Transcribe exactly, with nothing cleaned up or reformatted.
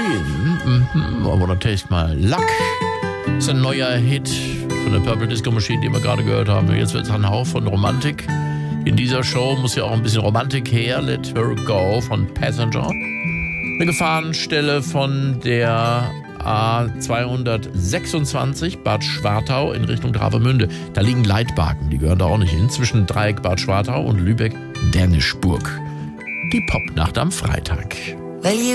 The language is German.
Machine. Mhm. I wanna taste my luck. Das ist ein neuer Hit von der Purple Disco Machine, den wir gerade gehört haben. Jetzt wird es ein Hauch von Romantik. In dieser Show muss ja auch ein bisschen Romantik her. Let Her Go von Passenger. Eine Gefahrenstelle von der A zweihundertsechsundzwanzig Bad Schwartau in Richtung Travemünde. Da liegen Leitbarken, die gehören da auch nicht hin. Zwischen Dreieck Bad Schwartau und Lübeck-Dernischburg. Die Popnacht am Freitag. Well, you